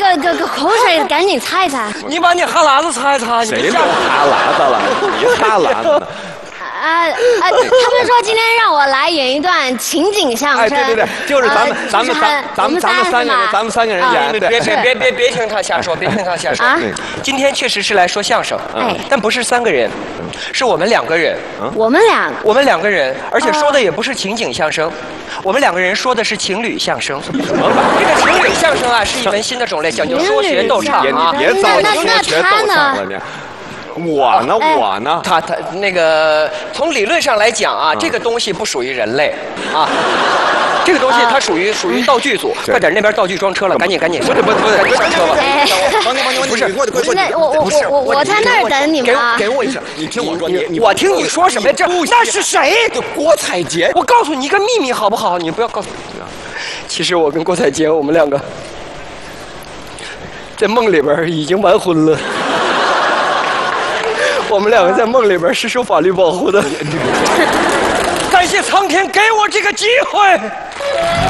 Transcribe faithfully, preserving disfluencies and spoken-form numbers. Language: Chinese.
这这个口水赶紧擦一擦。 你把你哈喇子擦一擦。 谁都哈喇子了？你哈喇子呢？ 啊啊！他们说今天让我来演一段情景相声。 哎，对对对，就是咱们咱们咱咱们咱们三个人，咱们三个人演。 别别别别别听他瞎说，别听他瞎说。啊！今天确实是来说相声，哎，但不是三个人，是我们两个人。 我们俩， 我们两个人，而且说的也不是情景相声，我们两个人说的是情侣相声。什么玩意？这个情侣相声啊，是一门新的种类，讲究说学逗唱啊。 别造说学逗唱了，你。我呢，我呢， 他他那个从理论上来讲啊，这个东西不属于人类啊，这个东西它属于属于道具组。快点，那边道具装车了，赶紧赶紧，不是不是不是，你上车吧。 帮你帮你，不是， 过去过去。那我我我我在那儿等你们啊。 给我一声， 你听我说，你我听你说什么？这那是谁？ 郭采洁。 我告诉你一个秘密好不好？你不要告诉我。其实我跟郭采洁，我们两个在梦里边已经完婚了。我们两个在梦里边是受法律保护的，感谢苍天给我这个机会。